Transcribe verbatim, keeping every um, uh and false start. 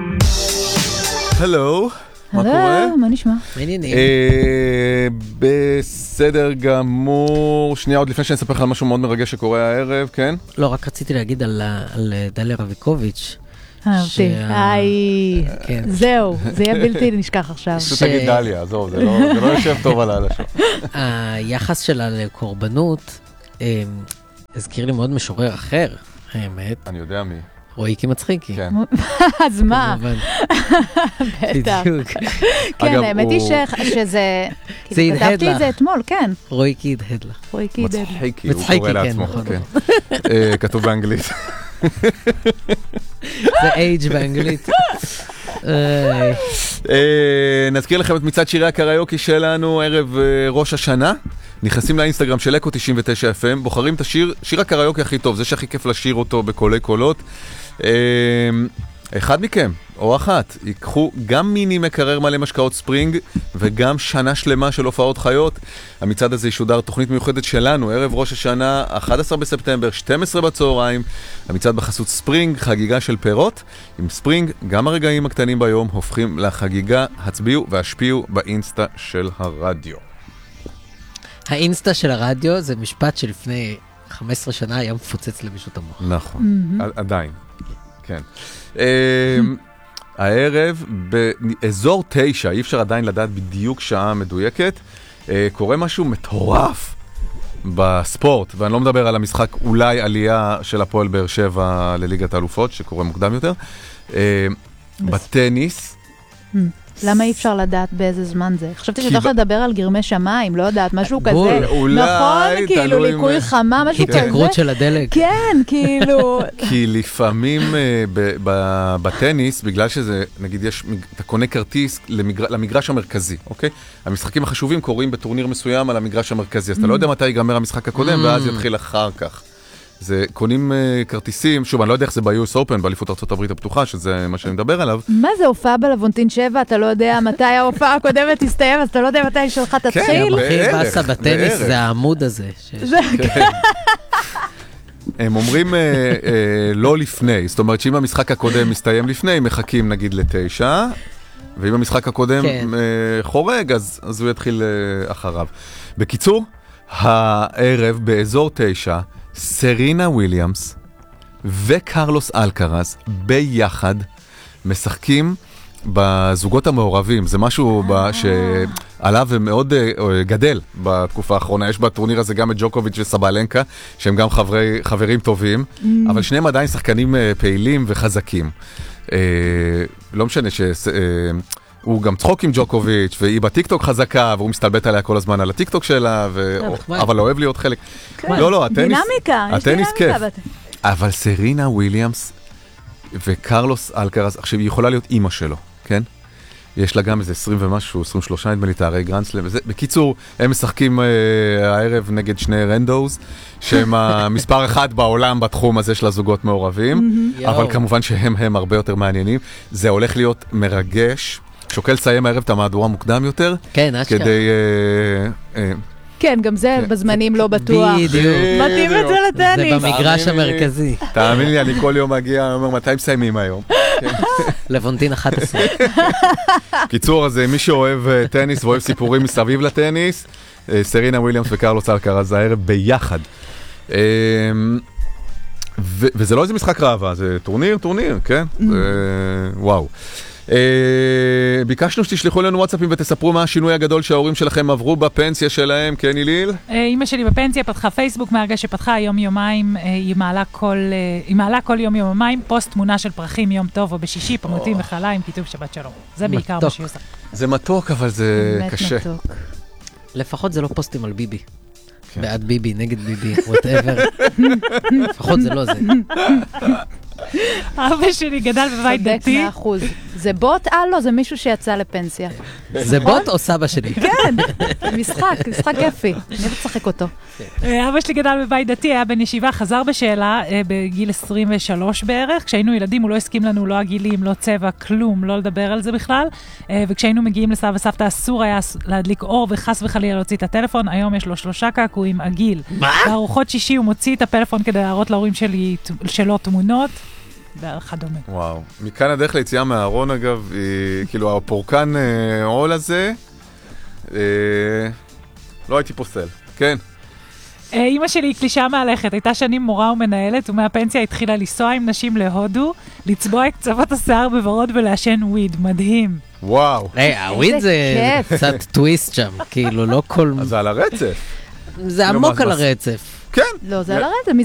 הלו, מה קורה? מה נשמע? מעניינים. בסדר גמור. שנייה, עוד לפני שאני אספר לך על משהו מאוד מרגש שקורה הערב, כן? לא, רק רציתי להגיד על דליה רביקוביץ'. אהבתי, היי, זהו, זה יהיה בלתי נשכח עכשיו. פשוט תגיד דליה, זהו, זה לא יושב טוב על הלשון. היחס שלה לקורבנות הזכיר לי מאוד משורר אחר, האמת. אני יודע מי. רואיקי מצחיקי. כן. אז מה? בטח. כן, האמת היא שזה... זה הדהד כתבתי את לך. זה אתמול, כן. רואיקי הדהד לך. רואיקי הדהד לך. מצחיקי, הוא מצחיקי, קורא כן, לעצמו. נכון. כן. כתוב באנגלית. זה אייג' באנגלית. נזכיר לכם את מצעד שירי הקריוקי שלנו ערב ראש השנה. נכנסים לאינסטגרם של אקו תשעים ותשע אף אם, בוחרים את השיר, שיר הקריוקי הכי טוב, זה שהכי כיף לשיר אותו בקולי קולות. אחד מכם, או אחת, ייקחו גם מיני מקרר מלא משקאות ספרינג, וגם שנה שלמה של הופעות חיות. המצעד הזה ישודר תוכנית מיוחדת שלנו, ערב ראש השנה, אחד עשר בספטמבר, שתים עשרה בצהריים. המצעד בחסות ספרינג, חגיגה של פירות. עם ספרינג, גם הרגעים הקטנים ביום הופכים לחגיגה. הצביעו והשפיעו באינסטה של הרדיו. האינסטה של הרדיו זה משפט שלפני חמש עשרה שנה היה מפוצץ למישהו את המוח. נכון, עדיין. כן. הערב באזור תשע, אי אפשר עדיין לדעת בדיוק שעה מדויקת, קורה משהו מטורף בספורט, ואני לא מדבר על המשחק אולי עלייה של הפועל באר שבע לליגת האלופות, שקורה מוקדם יותר. בטניס. למה אי אפשר לדעת באיזה זמן זה? חשבתי שתוך לדבר על גרמי שמיים, לא יודעת, משהו כזה. נכון, כאילו ליקוי חמה, משהו כזה. התייקרות של הדלק. כן, כאילו. כי לפעמים בטניס, בגלל שזה, נגיד, אתה קונה כרטיס למגרש המרכזי, אוקיי? המשחקים החשובים קורים בטורניר מסוים על המגרש המרכזי, אז אתה לא יודע מתי ייגמר המשחק הקודם, ואז יתחיל אחר כך. זה קונים uh, כרטיסים, שוב, אני לא יודע איך זה ב-יו אס Open, באליפות ארצות הברית הפתוחה, שזה מה שאני מדבר עליו. מה זה, הופעה בלוונטין שבע? אתה לא יודע מתי ההופעה הקודמת תסתיים, אז אתה לא יודע מתי שלך תתחיל? כן, הכי בסה בטניס זה העמוד הזה. זה כן. הם אומרים uh, uh, לא לפני, זאת אומרת שאם המשחק הקודם מסתיים לפני, מחכים נגיד לתשע, ואם המשחק הקודם כן. uh, חורג, אז, אז הוא יתחיל uh, אחריו. בקיצור, הערב באזור תשע, סרינה וויליאמס וקרלוס אלקרז ביחד משחקים בזוגות המעורבים. זה משהו שעליו ומאוד גדל בתקופה האחרונה. יש בטורניר הזה גם את ג'וקוביץ' וסבלנקה, שהם גם חברי, חברים טובים, אבל שניהם עדיין שחקנים פעילים וחזקים. לא משנה ש... הוא גם צחוק עם ג'וקוביץ', והיא בטיקטוק חזקה, והוא מסתלבט עליה כל הזמן על הטיקטוק שלה, אבל אוהב להיות חלק. לא, לא, הטניס... דינמיקה, יש הטניס כיף. דינמיקה. אבל סרינה וויליאמס וקרלוס אלקרז, עכשיו היא יכולה להיות אימא שלו, כן? יש לה גם איזה עשרים ומשהו, עשרים ושלוש נדמה לי, תארי גרנדסלם, וזה, בקיצור, הם משחקים אה, הערב נגד שני רנדוז, שהם המספר אחד בעולם בתחום הזה של הזוגות מעורבים, אבל כמובן שהם הם הרבה יותר מעניינים. זה הולך להיות מרגש. שוקל לסיים הערב את המהדורה מוקדם יותר. כן, אשכרה. כדי... אה, אה, כן, גם זה בזמנים לא בטוח. בדיוק. מתאים את זה לטניס. זה במגרש המרכזי. תאמין לי, אני כל יום מגיע, אני אומר, מתי מסיימים היום? לבונטין אחת עשרה. קיצור, אז מי שאוהב טניס ואוהב סיפורים מסביב לטניס, סרינה וויליאמס וקרלוס אלקרז הערב ביחד. וזה לא איזה משחק ראווה, זה טורניר, טורניר, כן? וואו. ביקשנו שתשלחו לנו וואטסאפים ותספרו מה השינוי הגדול שההורים שלכם עברו בפנסיה שלהם, כן איליל? אמא שלי בפנסיה פתחה פייסבוק מהרגע שפתחה יום יומיים, היא מעלה כל, היא מעלה כל יום יומיים פוסט תמונה של פרחים יום טוב או בשישי, פמוטים וחלה עם כיתוב שבת שלום. זה בעיקר מה שהיא עושה. זה מתוק, אבל זה קשה. לפחות זה לא פוסטים על ביבי. בעד ביבי, נגד ביבי, whatever. לפחות זה לא זה. אבא שלי גדל בבית דתי. צודק מאה אחוז. זה בוט? אה, לא, זה מישהו שיצא לפנסיה. זה בוט או סבא שלי? כן, משחק, משחק כיפי. אני אוהבת לשחק אותו. אבא שלי גדל בבית דתי, היה בן ישיבה, חזר בשאלה בגיל עשרים ושלוש בערך. כשהיינו ילדים הוא לא הסכים לנו, לא הגילים, לא צבע, כלום, לא לדבר על זה בכלל. וכשהיינו מגיעים לסבא וסבתא, אסור היה להדליק אור וחס וחלילה להוציא את הטלפון. היום יש לו שלושה קעקועים עגיל. בארוחות שישי הוא מוציא את הפלאפון כדי להראות להורים שלי, שלו תמונות. וכדומה. וואו. מכאן הדרך ליציאה מהארון, אגב, היא, כאילו, הפורקן אה, עול הזה, אה, לא הייתי פוסל. כן. אמא שלי היא קלישה מהלכת, הייתה שנים מורה ומנהלת, ומהפנסיה התחילה לנסוע עם נשים להודו, לצבוע את קצוות השיער בוורוד ולעשן וויד, מדהים. וואו. הוויד זה קצת טוויסט שם, כאילו לא כל... אז זה על הרצף. זה עמוק על הרצף. כן. לא, זה על הרצף.